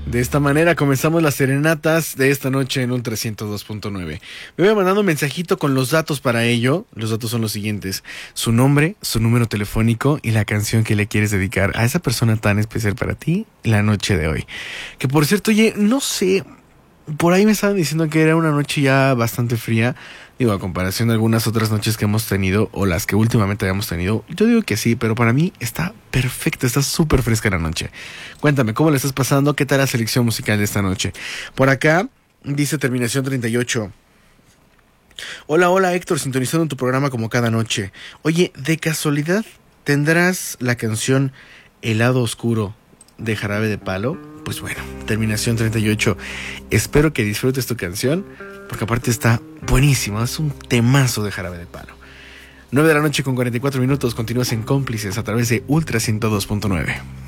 De esta manera comenzamos las serenatas de esta noche en Ultra 102.9. Me voy mandando un mensajito con los datos para ello. Los datos son los siguientes: su nombre, su número telefónico y la canción que le quieres dedicar a esa persona tan especial para ti la noche de hoy. Que por cierto, oye, no sé, por ahí me estaban diciendo que era una noche ya bastante fría. Digo, a comparación de algunas otras noches que hemos tenido o las que últimamente habíamos tenido, yo digo que sí, pero para mí está perfecta, está súper fresca la noche. Cuéntame, ¿cómo le estás pasando? ¿Qué tal la selección musical de esta noche? Por acá dice terminación 38. Hola, hola Héctor, sintonizando en tu programa como cada noche. Oye, ¿de casualidad tendrás la canción El lado oscuro de Jarabe de Palo? Pues bueno, terminación 38. Espero que disfrutes tu canción, porque aparte está buenísimo, es un temazo de Jarabe de Palo. 9 de la noche con 44 minutos, continúas en Cómplices a través de Ultra 102.9.